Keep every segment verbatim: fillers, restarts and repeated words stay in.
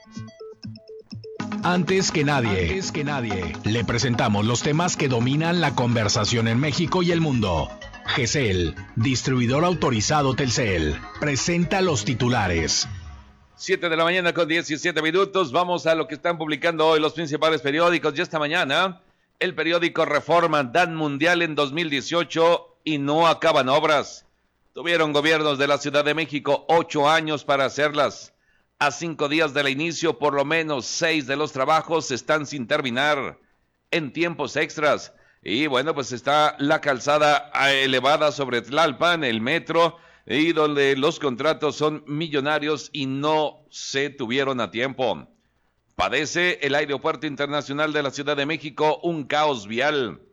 Antes que nadie, antes que nadie, le presentamos los temas que dominan la conversación en México y el mundo. G C L, distribuidor autorizado Telcel, presenta los titulares. siete de la mañana con diecisiete minutos, vamos a lo que están publicando hoy los principales periódicos. Y esta mañana, el periódico Reforma dan mundial en dos mil dieciocho y no acaban obras. Tuvieron gobiernos de la Ciudad de México ocho años para hacerlas. A cinco días del inicio, por lo menos seis de los trabajos están sin terminar en tiempos extras. Y bueno, pues está la calzada elevada sobre Tlalpan, el metro, y donde los contratos son millonarios y no se tuvieron a tiempo. Padece el Aeropuerto Internacional de la Ciudad de México un caos vial.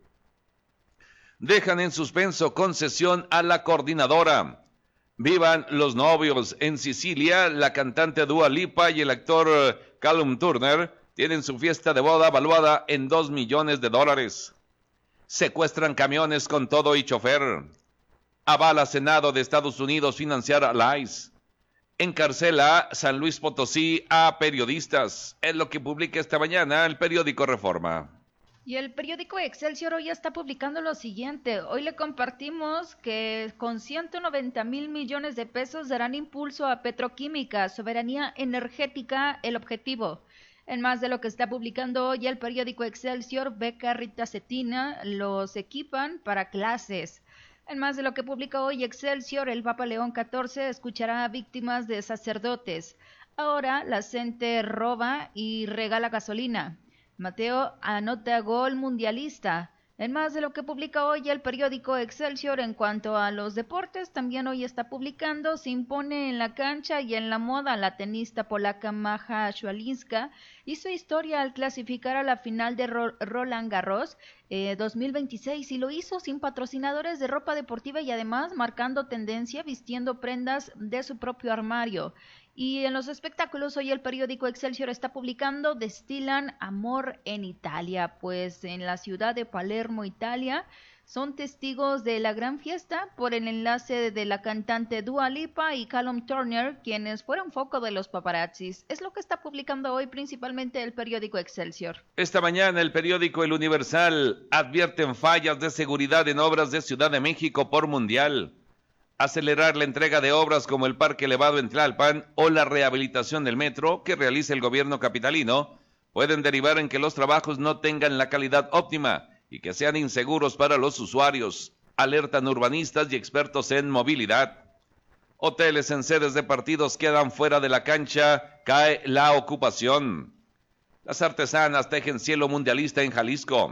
Dejan en suspenso concesión a la coordinadora. Vivan los novios. En Sicilia, la cantante Dua Lipa y el actor Callum Turner tienen su fiesta de boda valuada en dos millones de dólares. Secuestran camiones con todo y chofer. Avala Senado de Estados Unidos financiar a la I C E. Encarcela San Luis Potosí a periodistas. Es lo que publica esta mañana el periódico Reforma. Y el periódico Excelsior hoy está publicando lo siguiente. Hoy le compartimos que con ciento noventa mil millones de pesos darán impulso a petroquímica, soberanía energética, el objetivo. En más de lo que está publicando hoy el periódico Excelsior, beca Rita Cetina, los equipan para clases. En más de lo que publica hoy Excelsior, el Papa León catorce escuchará a víctimas de sacerdotes. Ahora la gente roba y regala gasolina. Mateo anota gol mundialista. En más de lo que publica hoy el periódico Excelsior en cuanto a los deportes, también hoy está publicando, se impone en la cancha y en la moda la tenista polaca Maja Swialinska, hizo historia al clasificar a la final de Roland Garros eh, dos mil veintiséis y lo hizo sin patrocinadores de ropa deportiva y además marcando tendencia vistiendo prendas de su propio armario. Y en los espectáculos, hoy el periódico Excelsior está publicando Destilan amor en Italia, pues en la ciudad de Palermo, Italia, son testigos de la gran fiesta por el enlace de la cantante Dua Lipa y Callum Turner, quienes fueron foco de los paparazzis. Es lo que está publicando hoy principalmente el periódico Excelsior. Esta mañana el periódico El Universal advierten fallas de seguridad en obras de Ciudad de México por mundial. Acelerar la entrega de obras como el Parque Elevado en Tlalpan o la rehabilitación del metro que realiza el gobierno capitalino pueden derivar en que los trabajos no tengan la calidad óptima y que sean inseguros para los usuarios, alertan urbanistas y expertos en movilidad. Hoteles en sedes de partidos quedan fuera de la cancha, cae la ocupación. Las artesanas tejen cielo mundialista en Jalisco.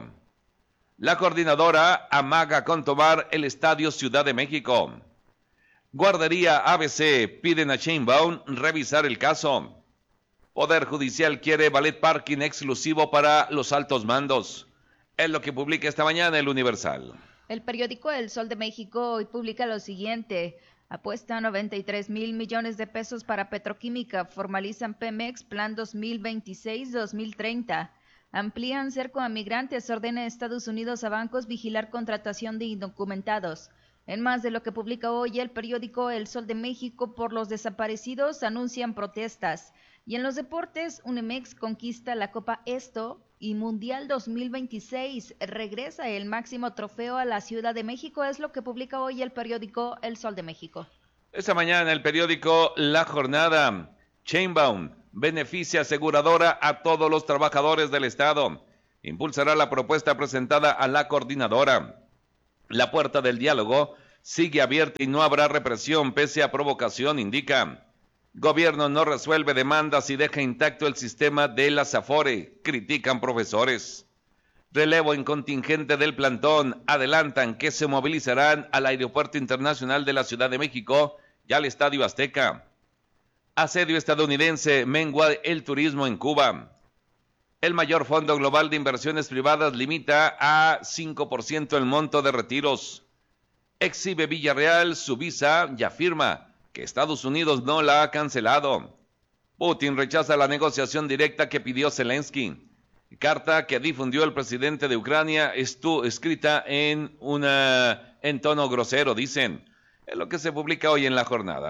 La coordinadora amaga con tomar el Estadio Ciudad de México. Guardería A B C piden a Sheinbaum revisar el caso. Poder Judicial quiere ballet parking exclusivo para los altos mandos. Es lo que publica esta mañana el Universal. El periódico El Sol de México hoy publica lo siguiente. Apuesta noventa y tres mil millones de pesos para petroquímica. Formalizan Pemex Plan dos mil veintiséis a dos mil treinta. Amplían cerco a migrantes. Ordena Estados Unidos a bancos vigilar contratación de indocumentados. En más de lo que publica hoy el periódico El Sol de México, por los desaparecidos anuncian protestas. Y en los deportes, Unemex conquista la Copa Esto y Mundial dos mil veintiséis. Regresa el máximo trofeo a la Ciudad de México, es lo que publica hoy el periódico El Sol de México. Esta mañana el periódico La Jornada. Sheinbaum beneficia aseguradora a todos los trabajadores del Estado. Impulsará la propuesta presentada a la coordinadora. La puerta del diálogo sigue abierta y no habrá represión pese a provocación, indica. Gobierno no resuelve demandas y deja intacto el sistema de la Afore, critican profesores. Relevo en contingente del plantón, adelantan que se movilizarán al Aeropuerto Internacional de la Ciudad de México y al Estadio Azteca. Asedio estadounidense mengua el turismo en Cuba. El mayor fondo global de inversiones privadas limita a cinco por ciento el monto de retiros. Exhibe Villarreal su visa y afirma que Estados Unidos no la ha cancelado. Putin rechaza la negociación directa que pidió Zelensky. Carta que difundió el presidente de Ucrania estuvo escrita en, una, en tono grosero, dicen. Es lo que se publica hoy en La Jornada.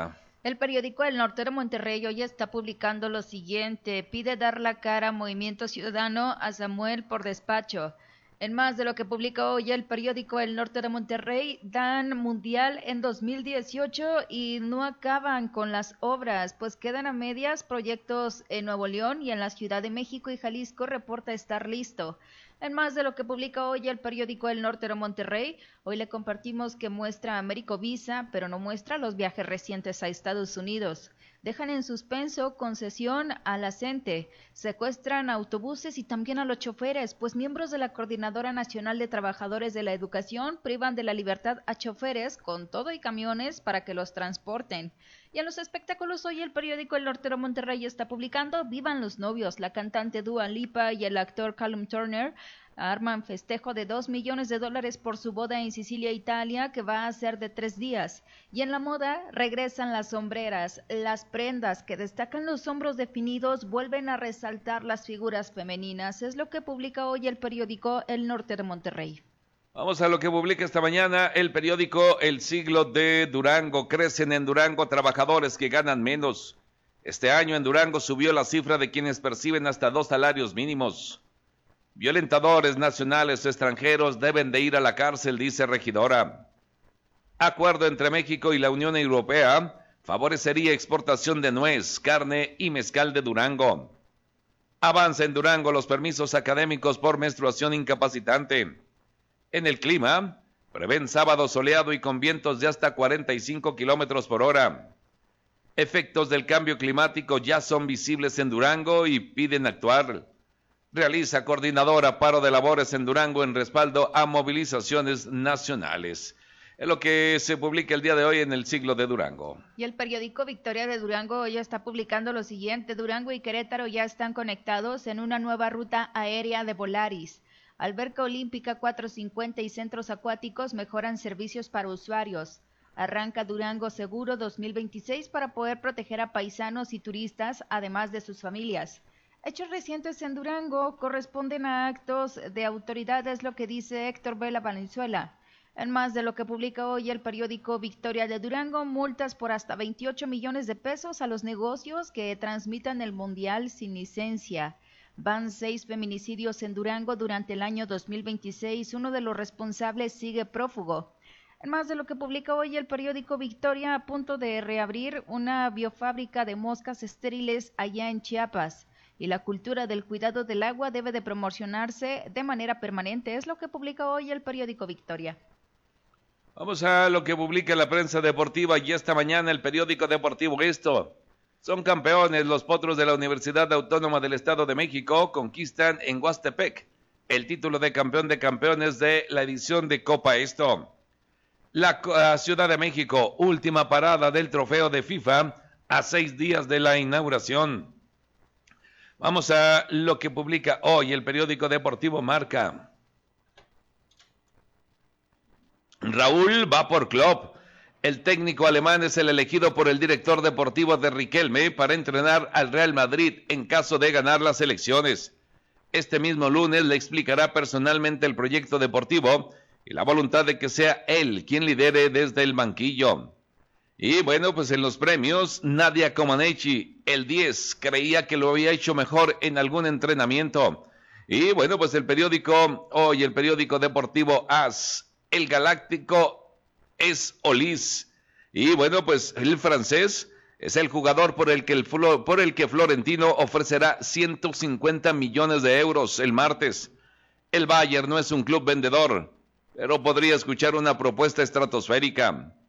El periódico El Norte de Monterrey hoy está publicando lo siguiente: pide dar la cara a Movimiento Ciudadano a Samuel por despacho. En más de lo que publica hoy el periódico El Norte de Monterrey, dan mundial en dos mil dieciocho y no acaban con las obras, pues quedan a medias proyectos en Nuevo León y en la Ciudad de México y Jalisco reporta estar listo. En más de lo que publica hoy el periódico El Norte de Monterrey, hoy le compartimos que muestra Américo Visa, pero no muestra los viajes recientes a Estados Unidos. Dejan en suspenso concesión a la CENTE, secuestran autobuses y también a los choferes, pues miembros de la Coordinadora Nacional de Trabajadores de la Educación privan de la libertad a choferes con todo y camiones para que los transporten. Y en los espectáculos hoy el periódico El Norte de Monterrey está publicando Vivan los novios. La cantante Dua Lipa y el actor Callum Turner arman festejo de dos millones de dólares por su boda en Sicilia, Italia, que va a ser de tres días. Y en la moda regresan las sombreras, las prendas que destacan los hombros definidos vuelven a resaltar las figuras femeninas. Es lo que publica hoy el periódico El Norte de Monterrey. Vamos a lo que publica esta mañana el periódico El Siglo de Durango. Crecen en Durango trabajadores que ganan menos. Este año en Durango subió la cifra de quienes perciben hasta dos salarios mínimos. Violentadores nacionales o extranjeros deben de ir a la cárcel, dice regidora. Acuerdo entre México y la Unión Europea favorecería exportación de nuez, carne y mezcal de Durango. Avanza en Durango los permisos académicos por menstruación incapacitante. En el clima, prevén sábado soleado y con vientos de hasta cuarenta y cinco kilómetros por hora. Efectos del cambio climático ya son visibles en Durango y piden actuar. Realiza coordinadora paro de labores en Durango en respaldo a movilizaciones nacionales. Es lo que se publica el día de hoy en El Siglo de Durango. Y el periódico Victoria de Durango ya está publicando lo siguiente: Durango y Querétaro ya están conectados en una nueva ruta aérea de Volaris. Alberca Olímpica cuatrocientos cincuenta y centros acuáticos mejoran servicios para usuarios. Arranca Durango Seguro dos mil veintiséis para poder proteger a paisanos y turistas, además de sus familias. Hechos recientes en Durango corresponden a actos de autoridad, es lo que dice Héctor Vela Valenzuela. En más de lo que publica hoy el periódico Victoria de Durango, multas por hasta veintiocho millones de pesos a los negocios que transmitan el Mundial sin licencia. Van seis feminicidios en Durango durante el año dos mil veintiséis, uno de los responsables sigue prófugo. En más de lo que publica hoy el periódico Victoria, a punto de reabrir una biofábrica de moscas estériles allá en Chiapas. Y la cultura del cuidado del agua debe de promocionarse de manera permanente, es lo que publica hoy el periódico Victoria. Vamos a lo que publica la prensa deportiva y esta mañana el periódico deportivo Esto. Son campeones los Potros de la Universidad Autónoma del Estado de México, conquistan en Huastepec el título de campeón de campeones de la edición de Copa Esto. La uh, Ciudad de México, última parada del trofeo de FIFA a seis días de la inauguración. Vamos a lo que publica hoy el periódico deportivo Marca. Raúl va por Klopp. El técnico alemán es el elegido por el director deportivo de Riquelme para entrenar al Real Madrid en caso de ganar las elecciones. Este mismo lunes le explicará personalmente el proyecto deportivo y la voluntad de que sea él quien lidere desde el banquillo. Y bueno, pues en los premios, Nadia Comaneci, el diez, creía que lo había hecho mejor en algún entrenamiento. Y bueno, pues el periódico, hoy el periódico deportivo AS, el galáctico es Olis. Y bueno, pues el francés es el jugador por el que, el, por el que Florentino ofrecerá ciento cincuenta millones de euros el martes. El Bayern no es un club vendedor, pero podría escuchar una propuesta estratosférica.